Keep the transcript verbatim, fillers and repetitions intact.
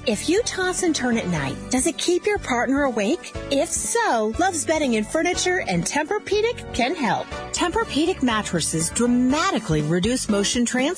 If you toss and turn at night, does it keep your partner awake? If so, Love's Bedding and Furniture and Tempur-Pedic can help. Tempur-Pedic mattresses dramatically reduce motion transfer